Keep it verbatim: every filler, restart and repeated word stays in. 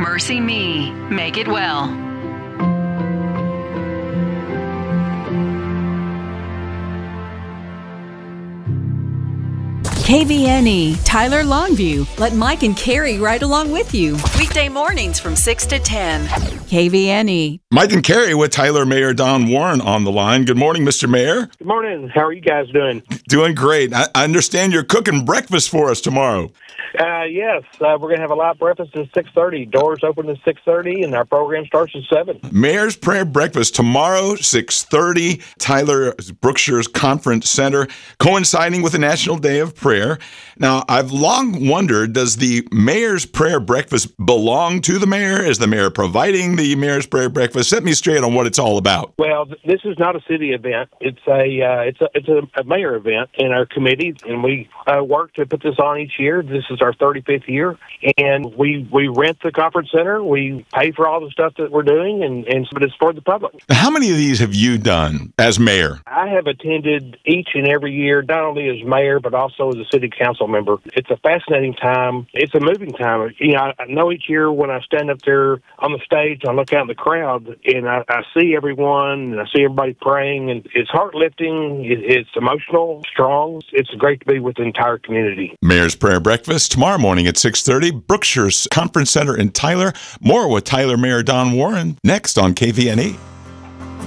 Mercy Me. Make it well. K V N E, Tyler Longview. Let Mike and Carrie ride along with you. Weekday mornings from six to ten. K V N E. Mike and Carrie with Tyler Mayor Don Warren on the line. Good morning, Mister Mayor. Good morning. How are you guys doing? Doing great. I I understand you're cooking breakfast for us tomorrow. Uh, yes, uh, we're going to have a light breakfast at six thirty. Doors open at six thirty, and our program starts at seven. Mayor's Prayer Breakfast tomorrow, six thirty, Tyler Brookshire's Conference Center, coinciding with the National Day of Prayer. Now, I've long wondered, does the Mayor's Prayer Breakfast belong to the mayor? Is the mayor providing the Mayor's Prayer Breakfast? Set me straight on what it's all about. Well, th- this is not a city event. It's a uh, it's a it's a, a mayor event in our committee, and we uh, work to put this on each year. This is our thirty-fifth year, and we we rent the conference center. We pay for all the stuff that we're doing, and, and but it's for the public. How many of these have you done as mayor? I have attended each and every year, not only as mayor, but also as a city council member. It's a fascinating time. It's a moving time. You know, I, I know each year when I stand up there on the stage, I look out in the crowd, and I, I see everyone, and I see everybody praying, and it's heart-lifting, it, it's emotional, strong. It's great to be with the entire community. Mayor's Prayer Breakfast tomorrow morning at six thirty, Brookshire's Conference Center in Tyler. More with Tyler Mayor Don Warren next on K V N E.